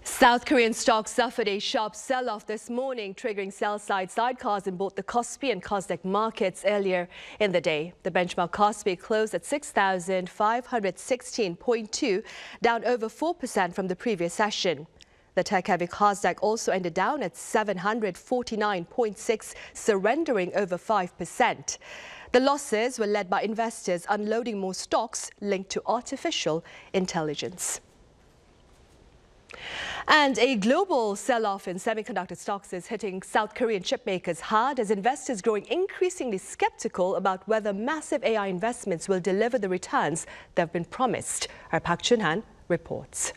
South Korean stocks suffered a sharp sell-off this morning, triggering sell-side sidecars in both the Kospi and Kosdaq markets earlier in the day. The benchmark Kospi closed at 6,516.2, down over 4% from the previous session. The tech-heavy Kosdaq also ended down at 749.6, surrendering over 5%. The losses were led by investors unloading more stocks linked to artificial intelligence. And a global sell-off in semiconductor stocks is hitting South Korean chipmakers hard as investors growing increasingly skeptical about whether massive AI investments will deliver the returns that have been promised. Our Park Chun-han reports.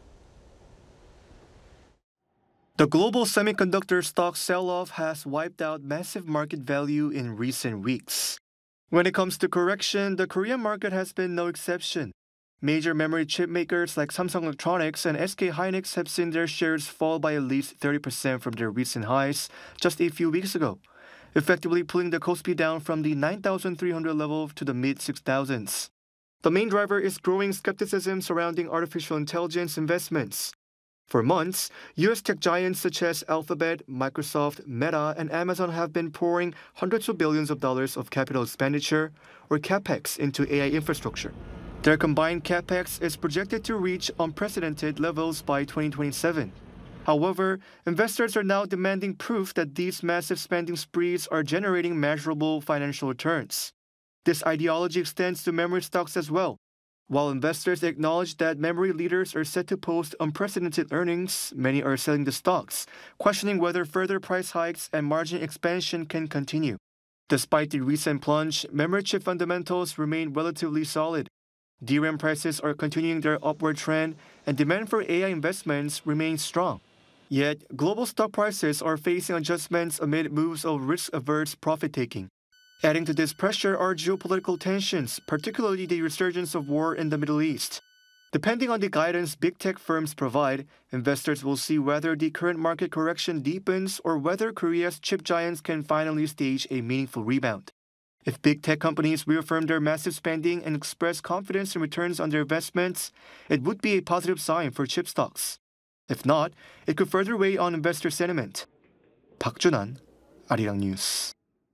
The global semiconductor stock sell-off has wiped out massive market value in recent weeks. When it comes to correction, the Korean market has been no exception. Major memory chip makers like Samsung Electronics and SK hynix have seen their shares fall by at least 30% from their recent highs just a few weeks ago, effectively pulling the Kospi down from the 9,300 level to the mid-6,000s. The main driver is growing skepticism surrounding artificial intelligence investments. For months, U.S. tech giants such as Alphabet, Microsoft, Meta, and Amazon have been pouring hundreds of billions of dollars of capital expenditure, or CapEx, into AI infrastructure. Their combined CapEx is projected to reach unprecedented levels by 2027. However, investors are now demanding proof that these massive spending sprees are generating measurable financial returns. This ideology extends to memory stocks as well. While investors acknowledge that memory leaders are set to post unprecedented earnings, many are selling the stocks, questioning whether further price hikes and margin expansion can continue. Despite the recent plunge, memory chip fundamentals remain relatively solid. DRAM prices are continuing their upward trend, and demand for AI investments remains strong. Yet, global stock prices are facing adjustments amid moves of risk-averse profit-taking. Adding to this pressure are geopolitical tensions, particularly the resurgence of war in the Middle East. Depending on the guidance big tech firms provide, investors will see whether the current market correction deepens or whether Korea's chip giants can finally stage a meaningful rebound. If big tech companies reaffirm their massive spending and express confidence in returns on their investments, it would be a positive sign for chip stocks. If not, it could further weigh on investor sentiment. Park Chun-han, Arirang News.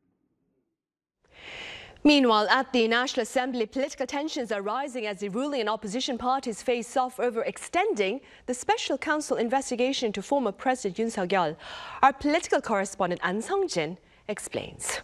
Meanwhile, at the National Assembly, political tensions are rising as the ruling and opposition parties face off over extending the special counsel investigation into former President Yoon Suk-yeol. Our political correspondent An Sung-jin explains.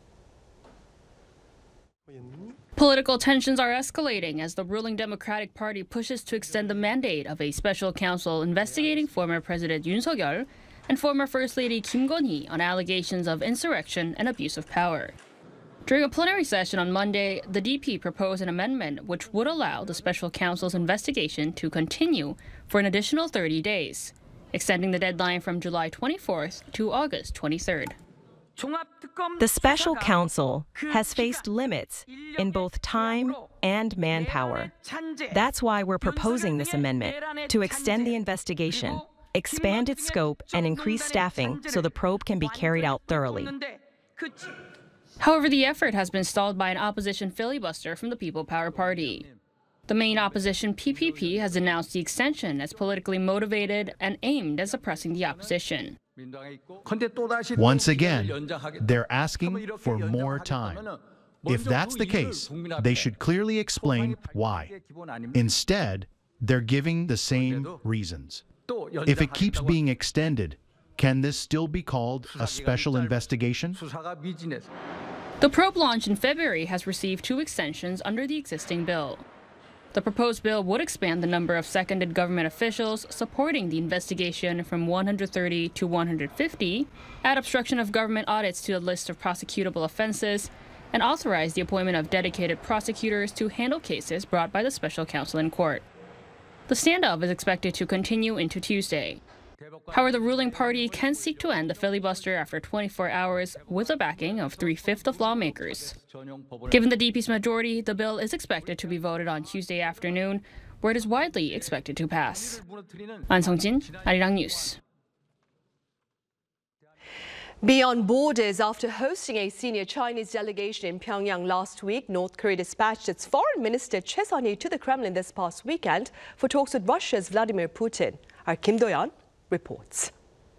Political tensions are escalating as the ruling Democratic Party pushes to extend the mandate of a special counsel investigating former President Yoon Suk-yeol and former First Lady Kim Gun-hee on allegations of insurrection and abuse of power. During a plenary session on Monday, the DP proposed an amendment which would allow the special counsel's investigation to continue for an additional 30 days, extending the deadline from July 24th to August 23rd. The special counsel has faced limits in both time and manpower. That's why we're proposing this amendment, to extend the investigation, expand its scope, and increase staffing so the probe can be carried out thoroughly. However, the effort has been stalled by an opposition filibuster from the People Power Party. The main opposition, PPP, has announced the extension as politically motivated and aimed at suppressing the opposition. Once again, they're asking for more time. If that's the case, they should clearly explain why. Instead, they're giving the same reasons. If it keeps being extended, can this still be called a special investigation? The probe launched in February has received 2 extensions under the existing bill. The proposed bill would expand the number of seconded government officials supporting the investigation from 130 to 150, add obstruction of government audits to a list of prosecutable offenses, and authorize the appointment of dedicated prosecutors to handle cases brought by the special counsel in court. The standoff is expected to continue into Tuesday. However, the ruling party can seek to end the filibuster after 24 hours with the backing of 3/5 of lawmakers. Given the DP's majority, the bill is expected to be voted on Tuesday afternoon, where it is widely expected to pass. An Sung-jin, Arirang News. Beyond borders, after hosting a senior Chinese delegation in Pyongyang last week, North Korea dispatched its foreign minister Choi Sun-hee to the Kremlin this past weekend for talks with Russia's Vladimir Putin. Our Kim Do-yeon reports.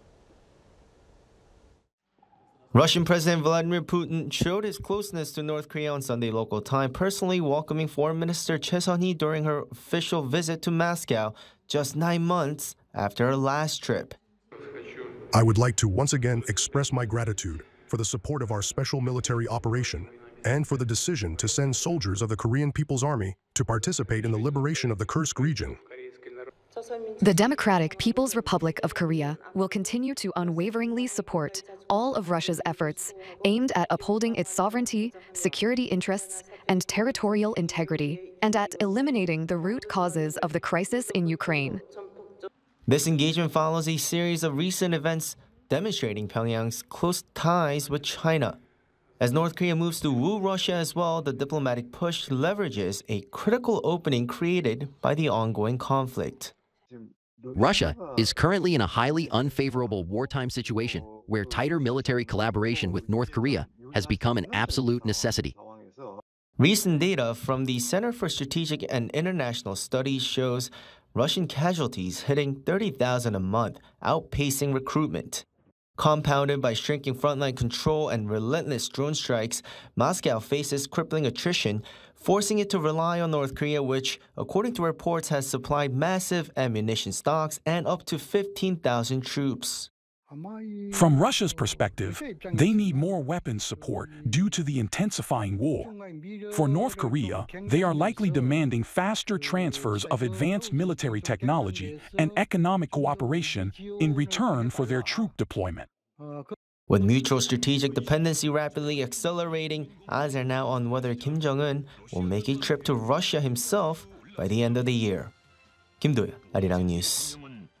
Russian President Vladimir Putin showed his closeness to North Korea on Sunday local time, personally welcoming Foreign Minister Choi Sun-hee during her official visit to Moscow just 9 months after her last trip. I would like to once again express my gratitude for the support of our special military operation and for the decision to send soldiers of the Korean People's Army to participate in the liberation of the Kursk region. The Democratic People's Republic of Korea will continue to unwaveringly support all of Russia's efforts aimed at upholding its sovereignty, security interests, and territorial integrity, and at eliminating the root causes of the crisis in Ukraine. This engagement follows a series of recent events demonstrating Pyongyang's close ties with China. As North Korea moves to woo Russia as well, the diplomatic push leverages a critical opening created by the ongoing conflict. Russia is currently in a highly unfavorable wartime situation where tighter military collaboration with North Korea has become an absolute necessity. Recent data from the Center for Strategic and International Studies shows Russian casualties hitting 30,000 a month, outpacing recruitment. Compounded by shrinking frontline control and relentless drone strikes, Moscow faces crippling attrition, forcing it to rely on North Korea, which, according to reports, has supplied massive ammunition stocks and up to 15,000 troops. From Russia's perspective, they need more weapons support due to the intensifying war. For North Korea, they are likely demanding faster transfers of advanced military technology and economic cooperation in return for their troop deployment. With mutual strategic dependency rapidly accelerating, eyes are now on whether Kim Jong-un will make a trip to Russia himself by the end of the year. Kim Do-yeon, Arirang News.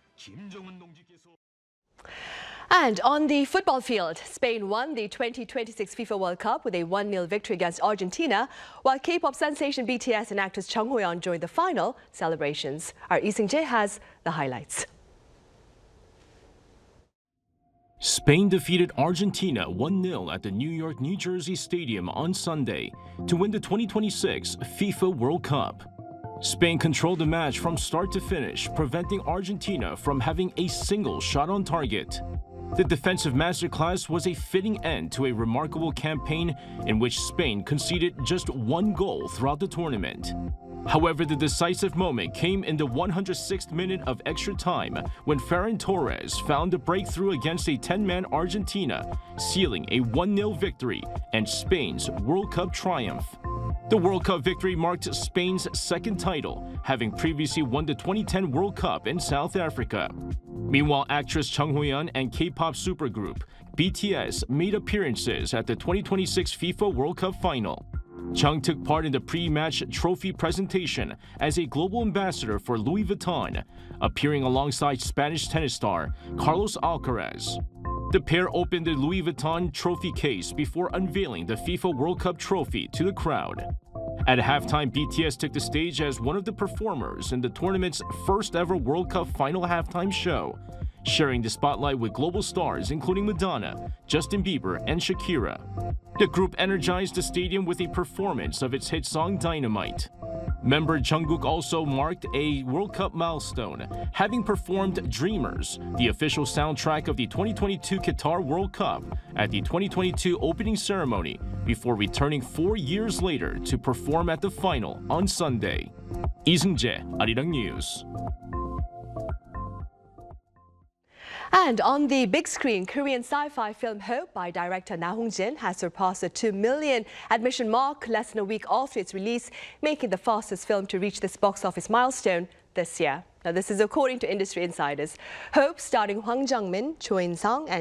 And on the football field, Spain won the 2026 FIFA World Cup with a 1-0 victory against Argentina, while K-pop sensation BTS and actress Chung Ho-yeon joined the final celebrations. Our Lee Seung-jae has the highlights. Spain defeated Argentina 1-0 at the New York, New Jersey Stadium on Sunday to win the 2026 FIFA World Cup. Spain controlled the match from start to finish, preventing Argentina from having a single shot on target. The defensive masterclass was a fitting end to a remarkable campaign in which Spain conceded just 1 goal throughout the tournament. However, the decisive moment came in the 106th minute of extra time when Ferran Torres found a breakthrough against a 10-man Argentina, sealing a 1-0 victory and Spain's World Cup triumph. The World Cup victory marked Spain's second title, having previously won the 2010 World Cup in South Africa. Meanwhile, actress Chung Ho-yeon and K-pop supergroup BTS made appearances at the 2026 FIFA World Cup final. Chung took part in the pre-match trophy presentation as a global ambassador for Louis Vuitton, appearing alongside Spanish tennis star Carlos Alcaraz. The pair opened the Louis Vuitton trophy case before unveiling the FIFA World Cup trophy to the crowd. At halftime, BTS took the stage as one of the performers in the tournament's first ever World Cup final halftime show, sharing the spotlight with global stars including Madonna, Justin Bieber, and Shakira. The group energized the stadium with a performance of its hit song Dynamite. Member Jungkook also marked a World Cup milestone, having performed Dreamers, the official soundtrack of the 2022 Qatar World Cup, at the 2022 opening ceremony before returning 4 years later to perform at the final on Sunday. Lee Seung-jae, Arirang News. And on the big screen, Korean sci-fi film Hope by director Na Hong-jin has surpassed the 2 million admission mark less than a week after its release, making the fastest film to reach this box office milestone this year. Now, this is according to industry insiders. Hope, starring Hwang Jung-min, Cho In-sung, and